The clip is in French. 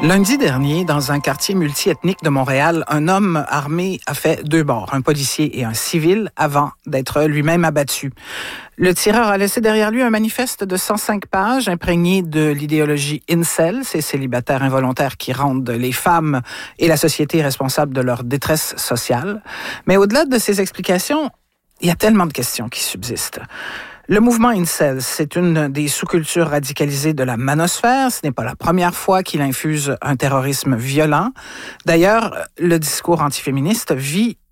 Lundi dernier, dans un quartier multiethnique de Montréal, un homme armé a fait deux morts, un policier et un civil, avant d'être lui-même abattu. Le tireur a laissé derrière lui un manifeste de 105 pages imprégné de l'idéologie incel, ces célibataires involontaires qui rendent les femmes et la société responsables de leur détresse sociale. Mais au-delà de ces explications, il y a tellement de questions qui subsistent. Le mouvement incel, c'est une des sous-cultures radicalisées de la manosphère. Ce n'est pas la première fois qu'il infuse un terrorisme violent. D'ailleurs, le discours antiféministe vit